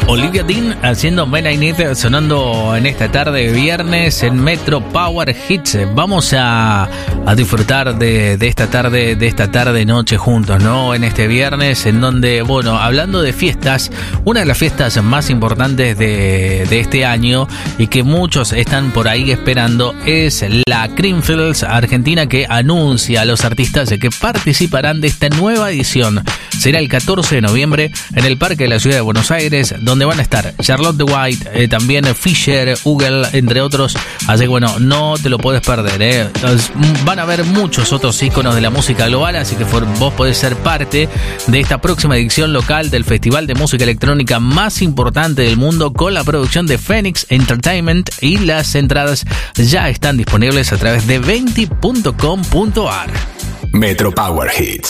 Olivia Dean haciendo Men I Need, sonando en esta tarde de viernes en Metro Power Hits. Vamos a disfrutar de esta tarde noche juntos, ¿no? En este viernes, en donde, bueno, hablando de fiestas, una de las fiestas más importantes de este año y que muchos están por ahí esperando es la Creamfields Argentina, que anuncia a los artistas de que participarán de esta nueva edición. Será el 14 de noviembre en el Parque de la Ciudad de Buenos Aires, donde van a estar Charlotte de White, también Fisher, Ugel, entre otros. Así que bueno, no te lo puedes perder, Van a haber muchos otros íconos de la música global, así que vos podés ser parte de esta próxima edición local del festival de música electrónica más importante del mundo, con la producción de Phoenix Entertainment, y las entradas ya están disponibles a través de venti.com.ar. Metro Power Hits.